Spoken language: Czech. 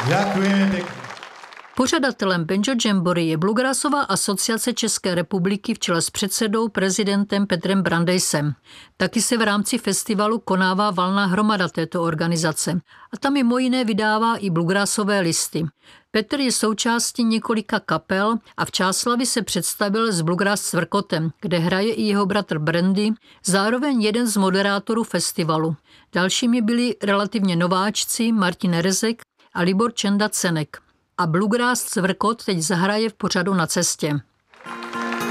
Děkujeme pěkně. Pořadatelem Banjo Jamboree je Bluegrassová asociace České republiky v čele s předsedou prezidentem Petrem Brandejsem. Taky se v rámci festivalu konává valná hromada této organizace a tam mimo jiné vydává i bluegrassové listy. Petr je součástí několika kapel a v Čáslavi se představil s Bluegrass Cvrkotem, kde hraje i jeho bratr Brandy, zároveň jeden z moderátorů festivalu. Dalšími byli relativně nováčci Martin Rezek a Libor Čenda Cenek. A Bluegrass Cvrkot teď zahraje v pořadu Na cestě.